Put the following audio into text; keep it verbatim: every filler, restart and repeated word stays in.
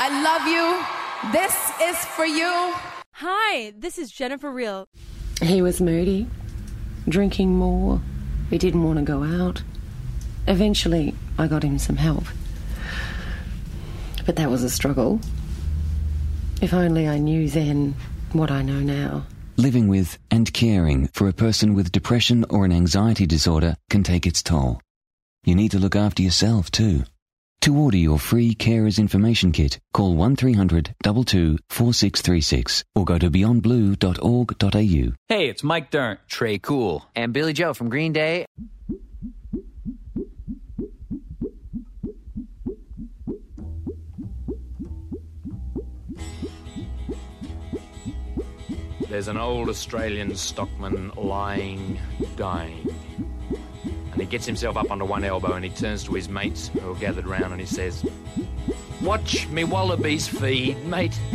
I love you. This is for you. Hi, this is Jennifer Real. He was moody, drinking more. He didn't want to go out. Eventually, I got him some help. But that was a struggle. If only I knew then what I know now. Living with and caring for a person with depression or an anxiety disorder can take its toll. You need to look after yourself too. To order your free Carers Information Kit, call one three hundred two two four six three six or go to beyond blue dot org dot a u. Hey, it's Mike Dirnt, Trey Cool, and Billy Joe from Green Day. There's an old Australian stockman lying, dying. And he gets himself up onto one elbow and he turns to his mates who are gathered round and he says, "Watch me wallabies feed, mate."